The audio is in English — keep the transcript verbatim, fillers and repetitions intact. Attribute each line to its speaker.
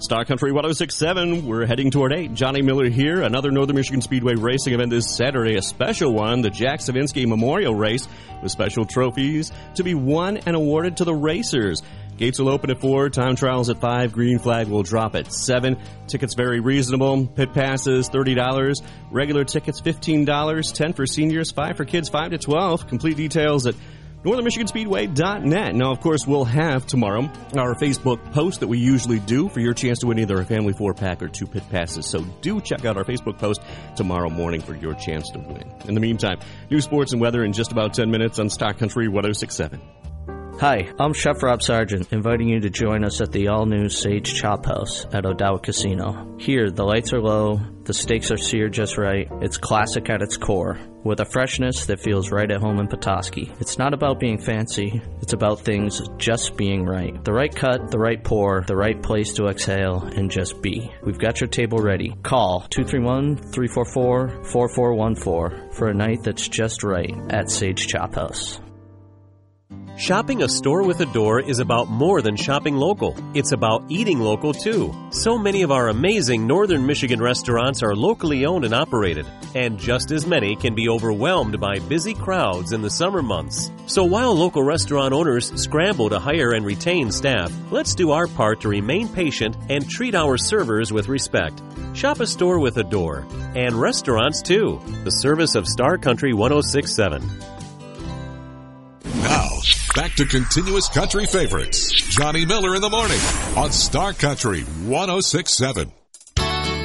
Speaker 1: Star Country one oh six point seven, we're heading toward eight. Johnny Miller here. Another Northern Michigan Speedway racing event this Saturday, a special one, the Jack Savinsky Memorial Race, with special trophies to be won and awarded to the racers. Gates will open at four, time trials at five, green flag will drop at seven. Tickets very reasonable. Pit passes thirty dollars, regular tickets fifteen dollars, ten for seniors, five for kids, five to twelve. Complete details at northern michigan speedway dot net. Now, of course, we'll have tomorrow our Facebook post that we usually do for your chance to win either a family four-pack or two pit passes. So do check out our Facebook post tomorrow morning for your chance to win. In the meantime, news, sports, and weather in just about ten minutes on Star Country one oh six point seven.
Speaker 2: Hi, I'm Chef Rob Sargent, inviting you to join us at the all-new Sage Chop House at O'Dowd Casino. Here, the lights are low, the steaks are seared just right, it's classic at its core, with a freshness that feels right at home in Petoskey. It's not about being fancy, it's about things just being right. The right cut, the right pour, the right place to exhale, and just be. We've got your table ready. Call two three one, three four four, four four one four for a night that's just right at Sage Chop House.
Speaker 3: Shopping a store with a door is about more than shopping local. It's about eating local, too. So many of our amazing Northern Michigan restaurants are locally owned and operated, and just as many can be overwhelmed by busy crowds in the summer months. So while local restaurant owners scramble to hire and retain staff, let's do our part to remain patient and treat our servers with respect. Shop a store with a door, and restaurants, too. The service of Star Country one oh six point seven.
Speaker 4: Now, back to continuous country favorites. Johnny Miller in the morning on Star Country one oh six point seven.